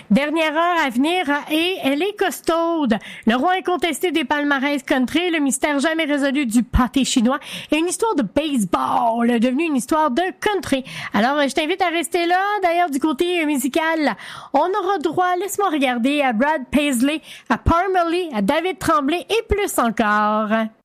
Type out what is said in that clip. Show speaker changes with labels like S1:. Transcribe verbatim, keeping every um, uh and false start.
S1: Dernière heure à venir et elle est costaude. Le roi incontesté des palmarès country, le mystère jamais résolu du pâté chinois et une histoire de baseball devenue une histoire de country. Alors, je t'invite à rester là. D'ailleurs, du côté musical, on aura droit, laisse-moi regarder, à Brad Paisley, à Parmalee, à David Tremblay et plus encore.